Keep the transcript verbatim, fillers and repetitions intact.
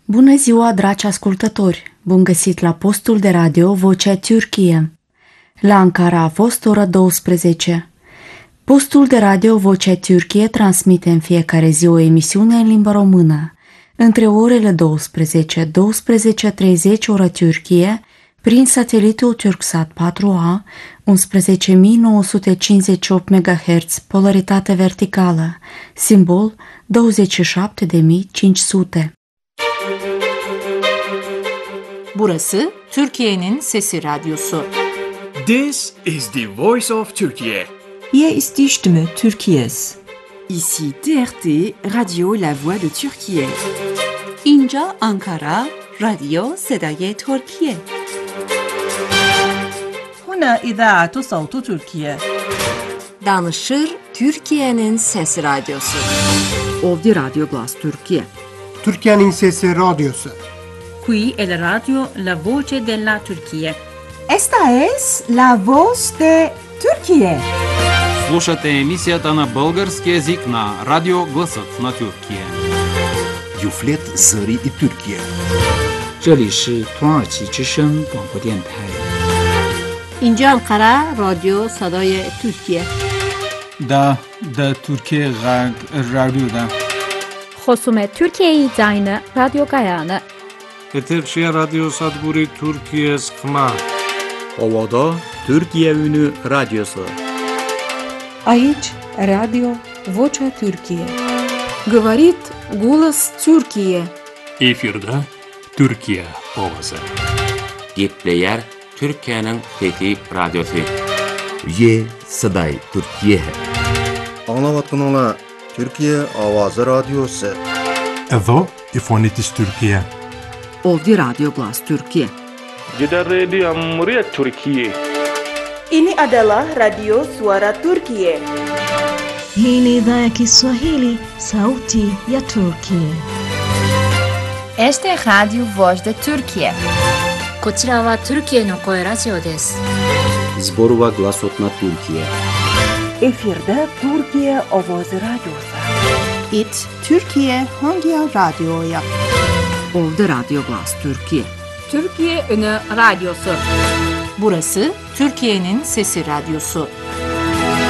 Bună ziua, dragi ascultători! Bun găsit la postul de radio Vocea Türkiye. La Ankara a fost ora douăsprezece. Postul de radio Vocea Türkiye transmite în fiecare zi o emisiune în limba română. Între orele douăsprezece - douăsprezece și treizeci ora Türkiye, prin satelitul Turksat patru A, unsprezece mii nouă sute cincizeci și opt megahertz, polaritate verticală, simbol douăzeci și șapte de mii cinci sute. Burası Türkiye'nin Sesi Radyosu. This is the Voice of Turkey. Hier ist die Stimme Türkiye's. Ici T R T, Radio La Voix de Türkiye. İnca Ankara, Radio Sedaye Türkiye. هنا إذاعة صوت تركيا. Danışır Türkiye'nin Sesi Radyosu. Ovdi Radio Glas Türkiye. Türkiye'nin Sesi Radyosu. Qui è la radio La Voce della Turchia. Esta es La Voz de Türkiye. Слушате емисията на български език на Радио Гласът на Türkiye. Yuflet Zări i Türkiye. 这里是土耳其之声广播电台。 اینجا انقره رادیو صدای ترکیه. دا دا ترکیه غرب رادیو دا. خصوم ترکیه زاین رادیو گایانه. Eterşehir Radyo Sadburi Türkiye Sıkma. Ovada Türkiye Ünü Radyosu. Aici Radio Vocea Türkiye. Говорит голос Türkiye. Efirde Türkiye ovası. Gepleyer Türkiye'nin Fethi Radyosu. Ye Saday Türkiye. Anlavatkanala Türkiye Avazı Radyosu. Evo İfonitis Türkiye. Ovdi Radio Glas Türkiye. Jeda Radio Amriyat Türkiye. Ini adalah Radio Suara Türkiye. Hii ni idhaa ya Kiswahili, Sauti ya Turkiye. Este Radio Voz de Türkiye. こちらはトルキエの声ラジオです。 Zborova Glasot na Türkiye. Efirde Türkiye Ovoz Radyosu. It Türkiye Hangi Radyo'ya. Ovdi Radio Glas Türkiye. Türkiye Ünü Radyosu. Burası Türkiye'nin Sesi Radyosu.